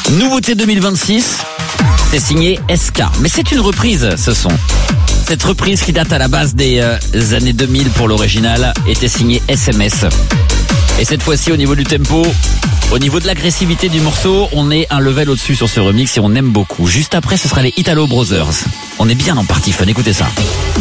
Nouveauté 2026, c'est signé SK. Mais c'est une reprise, ce son. Cette reprise qui date à la base des années 2000 pour l'original était signée SMS. Et cette fois-ci, au niveau du tempo, au niveau de l'agressivité du morceau, on est un level au-dessus sur ce remix et on aime beaucoup. Juste après, ce sera les Italo Brothers. On est bien en party fun, écoutez ça.